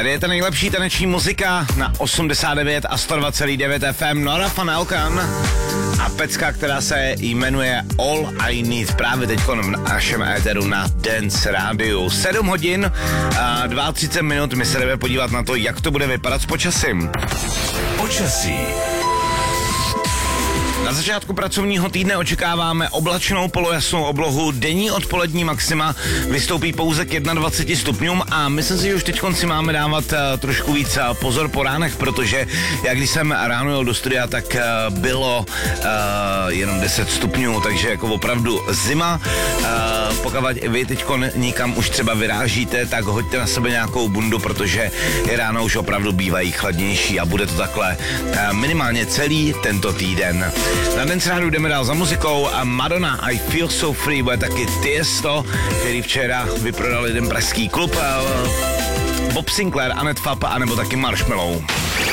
Tady je ta nejlepší taneční muzika na 89 a 102,9 FM. Nora Fanelkan a pecka, která se jmenuje All I Need právě teď v našem éteru na Dance Rádiu. 7 hodin a 32 minut, my se jdeme podívat na to, jak to bude vypadat s počasím. Počasí. Na začátku pracovního týdne očekáváme oblačnou polojasnou oblohu, denní odpolední maxima vystoupí pouze k 21 stupňům a myslím si, že už teď si máme dávat trošku víc pozor po ránech, protože jak když jsem ráno jel do studia, tak bylo jenom 10 stupňů, takže jako opravdu zima. Pokud vy teď nikam už třeba vyrážíte, tak hoďte na sebe nějakou bundu, protože je ráno už opravdu bývají chladnější a bude to takhle minimálně celý tento týden. Na Dance Rádiu jdeme dál za muzikou a Madonna I Feel So Free bude taky Tiesto, který včera vyprodal jeden pražský klub, Bob Sinclair, Annette Fapp a nebo taky Marshmello.